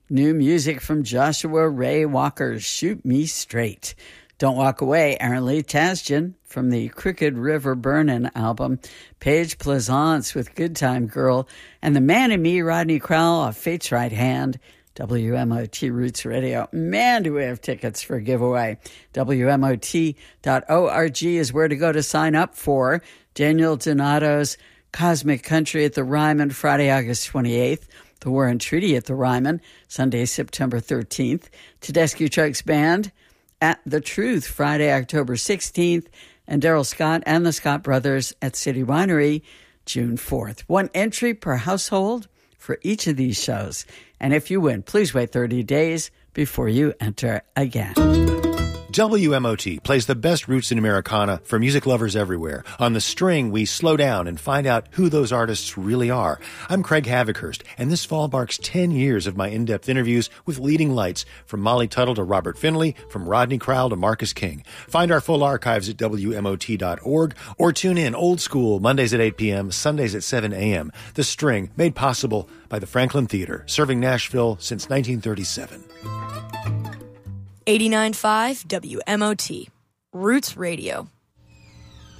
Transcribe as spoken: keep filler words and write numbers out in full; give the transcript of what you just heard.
New music from Joshua Ray Walker's Shoot Me Straight. Don't Walk Away, Aaron Lee Tasjan from the Crooked River Burnin' album. Paige Plaisance with Good Time Girl. And The Man in Me, Rodney Crowell off Fate's Right Hand. W M O T Roots Radio. Man, do we have tickets for giveaway. W M O T dot org is where to go to sign up for Daniel Donato's Cosmic Country at the Ryman, Friday, August twenty-eighth. The War and Treaty at the Ryman, Sunday, September thirteenth. Tedeschi Trucks Band at The Truth, Friday, October sixteenth. And Daryl Scott and the Scott Brothers at City Winery, June fourth. One entry per household for each of these shows. And if you win, please wait thirty days before you enter again. W M O T plays the best roots in Americana for music lovers everywhere. On The String, we slow down and find out who those artists really are. I'm Craig Havikhurst, and this fall marks ten years of my in-depth interviews with leading lights, from Molly Tuttle to Robert Finley, from Rodney Crowell to Marcus King. Find our full archives at W M O T dot org, or tune in old school Mondays at eight p.m., Sundays at seven a.m. The String, made possible by the Franklin Theater, serving Nashville since nineteen thirty-seven. eighty-nine point five W M O T, Roots Radio.